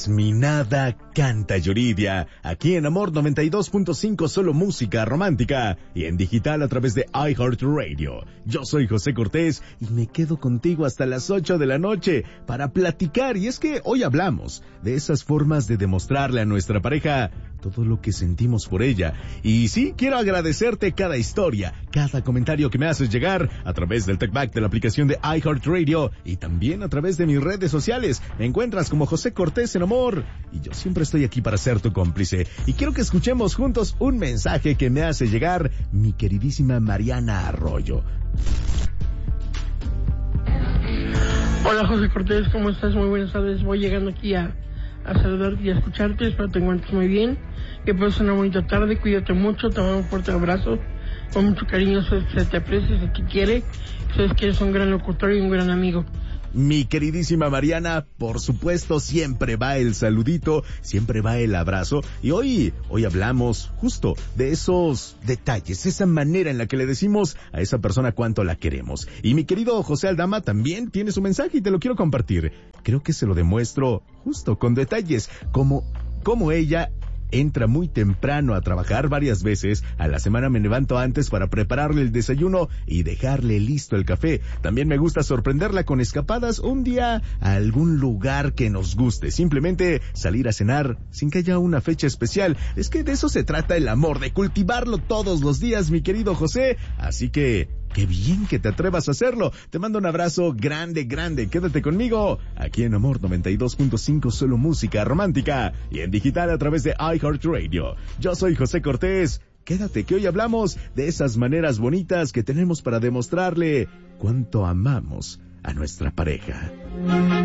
Yasminada canta Yuridia, aquí en Amor 92.5, solo música romántica, y en digital a través de iHeartRadio. Yo soy José Cortés y me quedo contigo hasta las 8 de la noche para platicar, y es que hoy hablamos de esas formas de demostrarle a nuestra pareja todo lo que sentimos por ella. Y sí, quiero agradecerte cada historia, cada comentario que me haces llegar a través del TalkBack de la aplicación de iHeartRadio y también a través de mis redes sociales. Me encuentras como José Cortés en Amor y yo siempre estoy aquí para ser tu cómplice. Y quiero que escuchemos juntos un mensaje que me hace llegar mi queridísima Mariana Arroyo. Hola José Cortés, ¿cómo estás? Muy buenas tardes. Voy llegando aquí a saludarte y a escucharte. Espero te encuentres muy bien, que pases una bonita tarde. Cuídate mucho, te mando un fuerte abrazo con mucho cariño. Se te aprecia, se te quiere. Sabes que eres un gran locutor y un gran amigo. Mi queridísima Mariana, por supuesto, siempre va el saludito, siempre va el abrazo. Y hoy hablamos justo de esos detalles, esa manera en la que le decimos a esa persona cuánto la queremos. Y mi querido José Aldama también tiene su mensaje y te lo quiero compartir. Creo que se lo demuestro justo con detalles, como ella entra muy temprano a trabajar varias veces. A la semana me levanto antes para prepararle el desayuno y dejarle listo el café. También me gusta sorprenderla con escapadas un día a algún lugar que nos guste. Simplemente salir a cenar sin que haya una fecha especial. Es que de eso se trata el amor, de cultivarlo todos los días, mi querido José. Así que qué bien que te atrevas a hacerlo. Te mando un abrazo grande, grande. Quédate conmigo aquí en Amor 92.5, solo música romántica, y en digital a través de iHeartRadio. Yo soy José Cortés. Quédate que hoy hablamos de esas maneras bonitas que tenemos para demostrarle cuánto amamos a nuestra pareja.